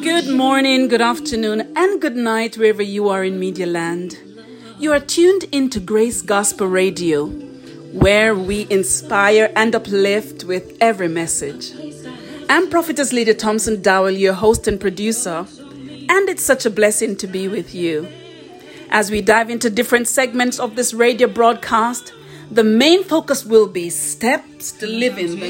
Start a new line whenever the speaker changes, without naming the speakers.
Good morning, good afternoon, and good night wherever you are in Media Land. You are tuned into Grace Gospel Radio, where we inspire and uplift with every message. I'm Prophetess Lydia Thompson Dowell, your host and producer, and it's such a blessing to be with you. As we dive into different segments of this radio broadcast, the main focus will be steps to living the